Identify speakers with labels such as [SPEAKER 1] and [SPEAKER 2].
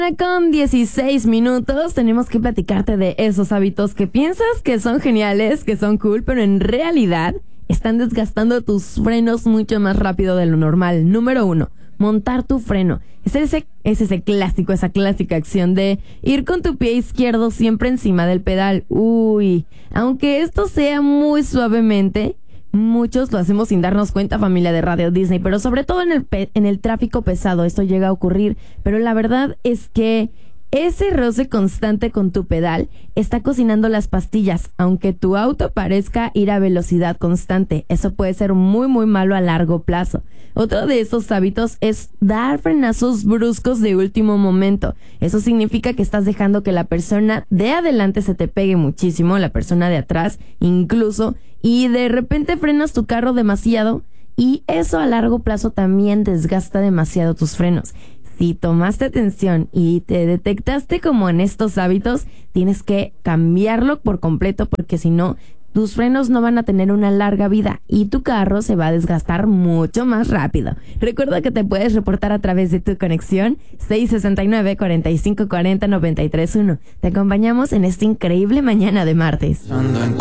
[SPEAKER 1] Con 16 minutos tenemos que platicarte de esos hábitos que piensas que son geniales, que son cool, pero en realidad están desgastando tus frenos mucho más rápido de lo normal. Número 1, montar tu freno. Es ese clásico, esa clásica acción de ir con tu pie izquierdo siempre encima del pedal. Uy, aunque esto sea muy suavemente, muchos lo hacemos sin darnos cuenta, familia de Radio Disney, pero sobre todo en el tráfico pesado esto llega a ocurrir, pero la verdad es que ese roce constante con tu pedal está cocinando las pastillas, aunque tu auto parezca ir a velocidad constante. Eso puede ser muy muy malo a largo plazo. Otro de esos hábitos es dar frenazos bruscos de último momento. Eso significa que estás dejando que la persona de adelante se te pegue muchísimo, la persona de atrás incluso, y de repente frenas tu carro demasiado y eso a largo plazo también desgasta demasiado tus frenos. Si tomaste atención y te detectaste como en estos hábitos, tienes que cambiarlo por completo porque si no, tus frenos no van a tener una larga vida y tu carro se va a desgastar mucho más rápido. Recuerda que te puedes reportar a través de tu conexión 669-4540-931. Te acompañamos en esta increíble mañana de martes.